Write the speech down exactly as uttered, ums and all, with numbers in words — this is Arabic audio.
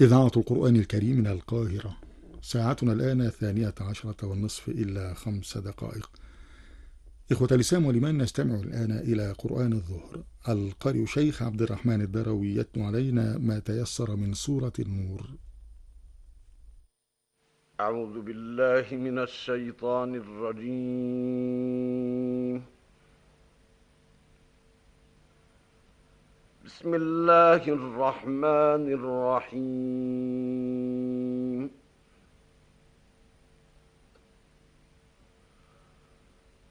إذاعة القرآن الكريم من القاهرة. ساعتنا الآن الثانية عشرة والنصف إلا خمس دقائق. إخوة الإسلام والإيمان، نستمع الآن إلى قرآن الظهر. القارئ شيخ عبد الرحمن الدروي يتلو علينا ما تيسر من سورة النور. أعوذ بالله من الشيطان الرجيم. بسم الله الرحمن الرحيم.